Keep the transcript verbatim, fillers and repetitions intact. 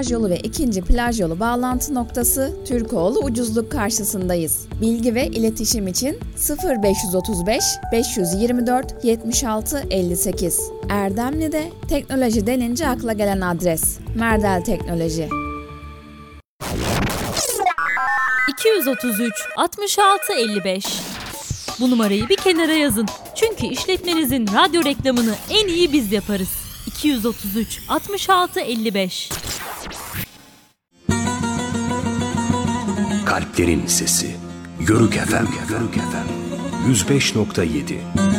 plaj yolu ve ikinci plaj yolu bağlantı noktası Türkoğlu Ucuzluk karşısındayız. Bilgi ve iletişim için sıfır beş otuz beş beş yirmi dört yetmiş altı elli sekiz. Erdemli'de teknoloji denince akla gelen adres Merdel Teknoloji. iki yüz otuz üç altmış altı elli beş. Bu numarayı bir kenara yazın. Çünkü işletmenizin radyo reklamını en iyi biz yaparız. iki yüz otuz üç altmış altı elli beş. Kalplerin Sesi Yörük Efem, Yörük Efem yüz beş nokta yedi.